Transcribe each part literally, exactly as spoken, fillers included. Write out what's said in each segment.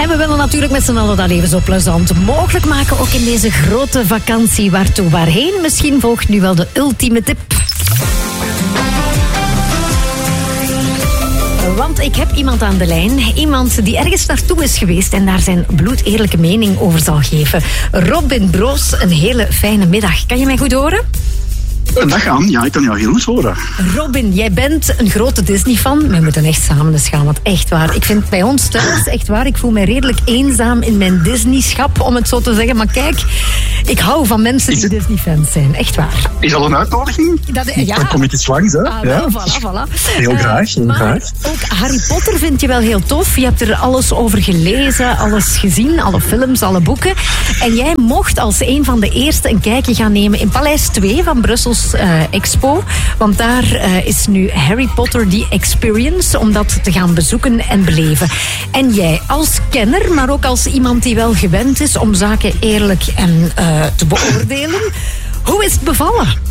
En we willen natuurlijk met z'n allen dat leven zo plezant mogelijk maken. Ook in deze grote vakantie. Waartoe, waarheen? Misschien volgt nu wel de ultieme tip. Want ik heb iemand aan de lijn. Iemand die ergens naartoe is geweest en daar zijn bloedeerlijke mening over zal geven. Robin Broos, een hele fijne middag. Kan je mij goed horen? Dag Anne, ja, ik kan jou heel goed horen. Robin, jij bent een grote Disney-fan. We moeten echt samen eens gaan, want echt waar. Ik vind bij ons thuis, echt waar, ik voel mij redelijk eenzaam in mijn Disney-schap, om het zo te zeggen. Maar kijk, ik hou van mensen die het... Disney-fans zijn. Echt waar. Is dat een uitnodiging? Dat, ja. Dan kom ik eens langs, hè? Ah, wel, ja. Voilà, voilà. Heel graag, heel uh, maar graag. Ook Harry Potter vind je wel heel tof. Je hebt er alles over gelezen, alles gezien, alle films, alle boeken. En jij mocht als een van de eerste een kijkje gaan nemen in Paleis twee van Brussels Uh, Expo. Want daar uh, is nu Harry Potter The Experience om dat te gaan bezoeken en beleven. En jij als kenner, maar ook als iemand die wel gewend is om zaken eerlijk en uh, te beoordelen. Hoe is het bevallen?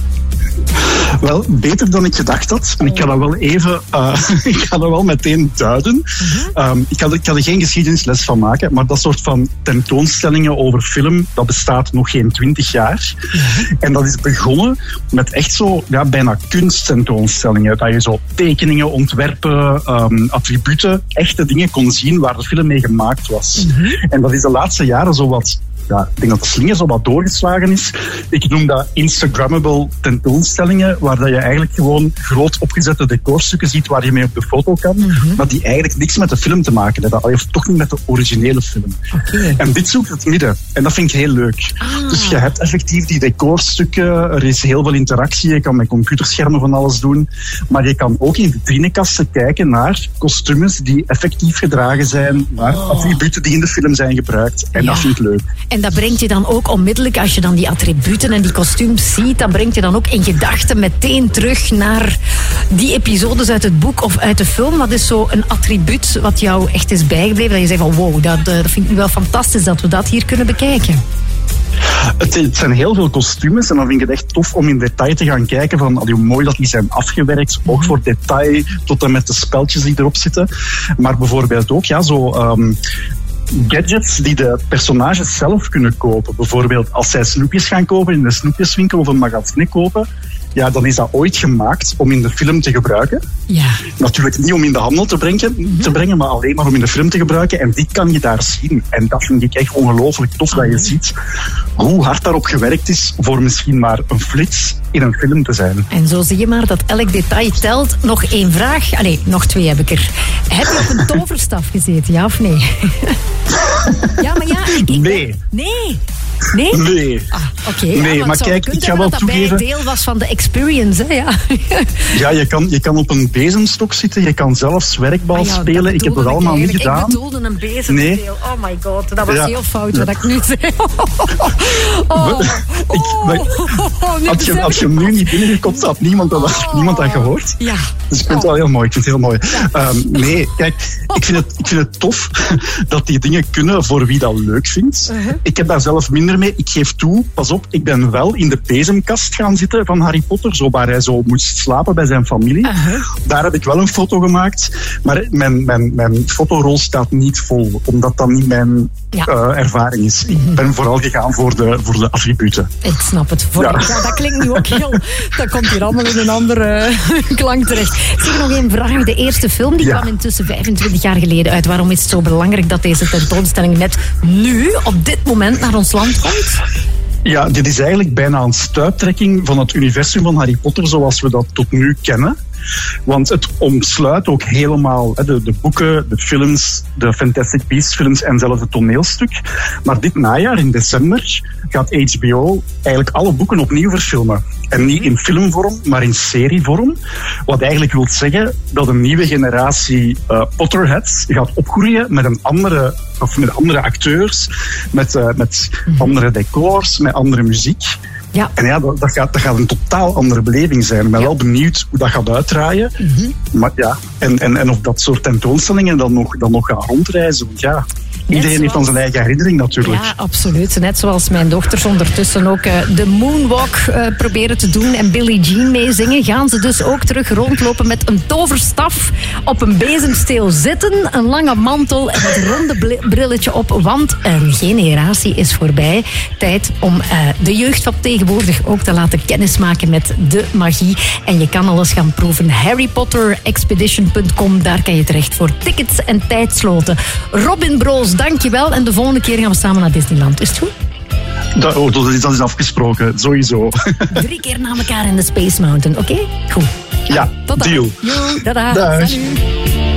Wel, beter dan ik gedacht had. En ik ga dat wel even... Uh, ik ga dat wel meteen duiden. Uh-huh. Um, ik, ga, ik ga er geen geschiedenisles van maken, maar dat soort van tentoonstellingen over film, dat bestaat nog geen twintig jaar. Uh-huh. En dat is begonnen met echt zo, ja, bijna kunsttentoonstellingen. Dat je zo tekeningen, ontwerpen, um, attributen, echte dingen kon zien waar de film mee gemaakt was. Uh-huh. En dat is de laatste jaren zo wat... Ja, ik denk dat de slinger zo wat doorgeslagen is. Ik noem dat Instagrammable tentoonstellingen, waar dat je eigenlijk gewoon groot opgezette decorstukken ziet waar je mee op de foto kan, mm-hmm. maar die eigenlijk niks met de film te maken hebben. Of toch niet met de originele film. Okay. En dit zoekt het midden. En dat vind ik heel leuk. Ah. Dus je hebt effectief die decorstukken, er is heel veel interactie, je kan met computerschermen van alles doen, maar je kan ook in vitrinekasten kijken naar kostuums die effectief gedragen zijn, naar oh. attributen die in de film zijn gebruikt. En ja. dat vind ik leuk. En dat brengt je dan ook onmiddellijk, als je dan die attributen en die kostuums ziet, dan brengt je dan ook in gedachten meteen terug naar die episodes uit het boek of uit de film. Wat is zo een attribuut wat jou echt is bijgebleven? Dat je zegt van wow, dat, dat vind ik nu wel fantastisch dat we dat hier kunnen bekijken. Het, het zijn heel veel kostuums en dan vind ik het echt tof om in detail te gaan kijken van allee, hoe mooi dat die zijn afgewerkt, ook voor detail, tot en met de speltjes die erop zitten. Maar bijvoorbeeld ook, ja, zo... Um, gadgets die de personages zelf kunnen kopen. Bijvoorbeeld als zij snoepjes gaan kopen in een snoepjeswinkel of een magazine kopen, ja, dan is dat ooit gemaakt om in de film te gebruiken. Ja. Natuurlijk niet om in de handel te brengen, mm-hmm. te brengen, maar alleen maar om in de film te gebruiken. En die kan je daar zien. En dat vind ik echt ongelooflijk tof, mm-hmm. dat je ziet hoe hard daarop gewerkt is voor misschien maar een flits in een film te zijn. En zo zie je maar dat elk detail telt. Nog één vraag. Allee, nog twee heb ik er. Heb je op een toverstaf gezeten, ja of nee? Ja, maar ja... Ik, ik nee. Nee. Nee? Nee. Ah, oké. Okay, nee, ja, maar kijk, ik ga wel dat toegeven... dat deel was van de experience, hè? Ja, ja je, kan, je kan op een bezemstok zitten, je kan zelfs werkbal ah, ja, spelen. Ik heb dat allemaal niet gedaan. Ik bedoelde een bezemsteel. Nee. Oh my god, dat was ja. heel fout wat ik nu zei. Oh. Ik, maar, oh, als, je, als je hem nu niet binnengekomt had, niemand dat, oh. niemand dat gehoord. Ja. Dus ik vind het wel heel mooi. Ik vind het heel mooi. Ja. Um, nee, kijk, ik vind, het, ik vind het tof dat die dingen kunnen voor wie dat leuk vindt. Uh-huh. Ik heb daar zelf minder mee. Ik geef toe, pas op, ik ben wel in de bezemkast gaan zitten van Harry Potter, zo waar hij zo moest slapen bij zijn familie. Uh-huh. Daar heb ik wel een foto gemaakt, maar mijn, mijn, mijn fotorol staat niet vol, omdat dat niet mijn ja. uh, ervaring is. Ik ben vooral gegaan voor de, voor de attributen. Ik snap het. Voor ja. Ja, dat klinkt nu ook heel... Dat komt hier allemaal in een andere uh, klank terecht. Zeg nog één vraag. De eerste film die ja. kwam intussen vijfentwintig jaar geleden uit. Waarom is het zo belangrijk dat deze tentoonstelling net nu, op dit moment, naar ons land komt? Ja, dit is eigenlijk bijna een stuiptrekking van het universum van Harry Potter zoals we dat tot nu kennen. Want het omsluit ook helemaal hè, de, de boeken, de films, de Fantastic Beasts films en zelfs het toneelstuk. Maar dit najaar, in december, gaat H B O eigenlijk alle boeken opnieuw verfilmen. En niet in filmvorm, maar in serievorm. Wat eigenlijk wil zeggen dat een nieuwe generatie uh, Potterheads gaat opgroeien met een andere, of met andere acteurs, met, uh, met mm-hmm. andere decors, met andere muziek. Ja. En ja, dat, dat, gaat, dat gaat een totaal andere beleving zijn. Ik ben ja. wel benieuwd hoe dat gaat uitdraaien. Mm-hmm. Maar ja, en, en, en of dat soort tentoonstellingen dan nog, dan nog gaan rondreizen. Want ja, Iedereen zoals... heeft dan zijn eigen herinnering natuurlijk. Ja, absoluut. Net zoals mijn dochters ondertussen ook uh, de moonwalk uh, proberen te doen en Billie Jean meezingen, gaan ze dus ook terug rondlopen met een toverstaf, op een bezemsteel zitten, een lange mantel en het ronde brilletje op, want een generatie is voorbij. Tijd om uh, de jeugd van tegenwoordig ook te laten kennismaken met de magie. En je kan alles gaan proeven. Harry Potter Expedition punt com, daar kan je terecht voor tickets en tijdsloten. Robin Broos, dankjewel. En de volgende keer gaan we samen naar Disneyland. Is het goed? Dat, oh, dat, is, dat is afgesproken, sowieso. Drie keer na elkaar in de Space Mountain, oké? Okay? Goed. Ja, tot dan. deal. Yo, tada. Dag. Salut.